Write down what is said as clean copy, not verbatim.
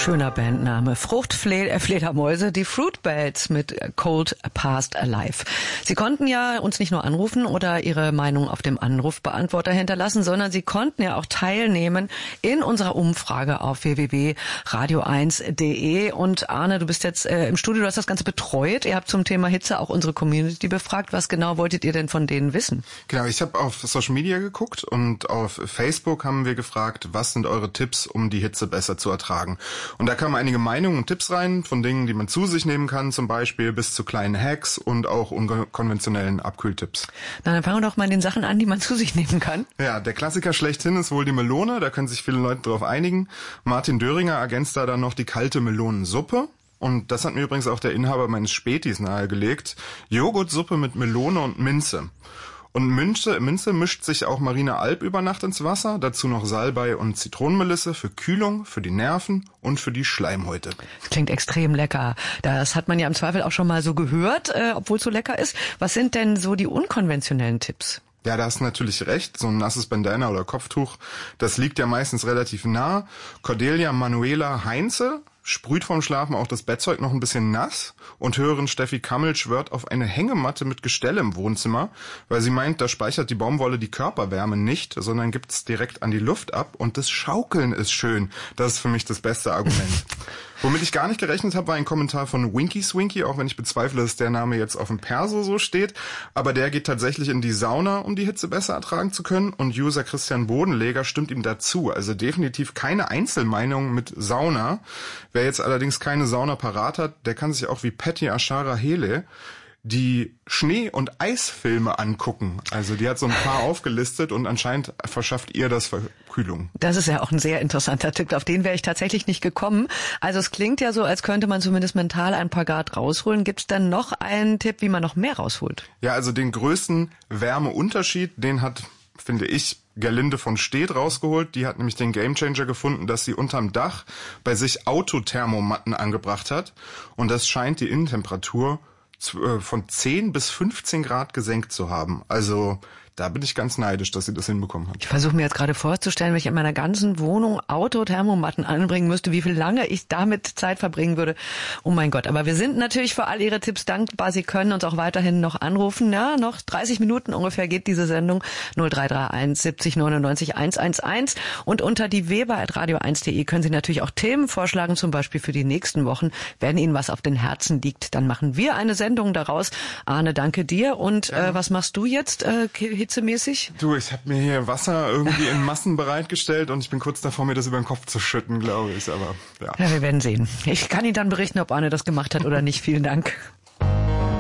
Schöner Bandname. Fledermäuse, die Fruitbats mit Cold Past Alive. Sie konnten ja uns nicht nur anrufen oder Ihre Meinung auf dem Anrufbeantworter hinterlassen, sondern Sie konnten ja auch teilnehmen in unserer Umfrage auf www.radio1.de. Und Arne, du bist jetzt im Studio, du hast das Ganze betreut. Ihr habt zum Thema Hitze auch unsere Community befragt. Was genau wolltet ihr denn von denen wissen? Genau, ich habe auf Social Media geguckt und auf Facebook haben wir gefragt, was sind eure Tipps, um die Hitze besser zu ertragen? Und da kamen einige Meinungen und Tipps rein, von Dingen, die man zu sich nehmen kann, zum Beispiel bis zu kleinen Hacks und auch unkonventionellen Abkühltipps. Na, dann fangen wir doch mal in den Sachen an, die man zu sich nehmen kann. Ja, der Klassiker schlechthin ist wohl die Melone, da können sich viele Leute drauf einigen. Martin Döringer ergänzt da dann noch die kalte Melonensuppe. Und das hat mir übrigens auch der Inhaber meines Spätis nahegelegt. Joghurtsuppe mit Melone und Minze. Und Minze mischt sich auch Marina Alp über Nacht ins Wasser, dazu noch Salbei und Zitronenmelisse für Kühlung, für die Nerven und für die Schleimhäute. Das klingt extrem lecker. Das hat man ja im Zweifel auch schon mal so gehört, obwohl es so lecker ist. Was sind denn so die unkonventionellen Tipps? Ja, da hast du natürlich recht. So ein nasses Bandana oder Kopftuch, das liegt ja meistens relativ nah. Cordelia Manuela Heinze sprüht vorm Schlafen auch das Bettzeug noch ein bisschen nass, und Hörerin Steffi Kammel schwört auf eine Hängematte mit Gestell im Wohnzimmer, weil sie meint, da speichert die Baumwolle die Körperwärme nicht, sondern gibt's direkt an die Luft ab, und das Schaukeln ist schön. Das ist für mich das beste Argument. Womit ich gar nicht gerechnet habe, war ein Kommentar von Winky Swinky, auch wenn ich bezweifle, dass der Name jetzt auf dem Perso so steht. Aber der geht tatsächlich in die Sauna, um die Hitze besser ertragen zu können. Und User Christian Bodenleger stimmt ihm dazu. Also definitiv keine Einzelmeinung mit Sauna. Wer jetzt allerdings keine Sauna parat hat, der kann sich auch wie Patty Ashara Hele die Schnee- und Eisfilme angucken. Also die hat so ein paar aufgelistet und anscheinend verschafft ihr das Verkühlung. Das ist ja auch ein sehr interessanter Tipp. Auf den wäre ich tatsächlich nicht gekommen. Also es klingt ja so, als könnte man zumindest mental ein paar Grad rausholen. Gibt es dann noch einen Tipp, wie man noch mehr rausholt? Ja, also den größten Wärmeunterschied, den hat, finde ich, Gerlinde von Stedt rausgeholt. Die hat nämlich den Gamechanger gefunden, dass sie unterm Dach bei sich Autothermomatten angebracht hat. Und das scheint die Innentemperatur von 10 bis 15 Grad gesenkt zu haben. Also da bin ich ganz neidisch, dass sie das hinbekommen hat. Ich versuche mir jetzt gerade vorzustellen, wenn ich in meiner ganzen Wohnung Autothermomatten anbringen müsste, wie viel lange ich damit Zeit verbringen würde. Oh mein Gott, aber wir sind natürlich für all Ihre Tipps dankbar. Sie können uns auch weiterhin noch anrufen. Ja, noch 30 Minuten ungefähr geht diese Sendung. 0331 70 99 111. Und unter die weber@radio1.de können Sie natürlich auch Themen vorschlagen, zum Beispiel für die nächsten Wochen. Wenn Ihnen was auf den Herzen liegt, dann machen wir eine Sendung daraus. Arne, danke dir. Und was machst du jetzt hitzemäßig? Du, ich habe mir hier Wasser irgendwie in Massen bereitgestellt und ich bin kurz davor, mir das über den Kopf zu schütten, glaube ich. Aber ja. Ja, wir werden sehen. Ich kann Ihnen dann berichten, ob Arne das gemacht hat oder nicht. Vielen Dank.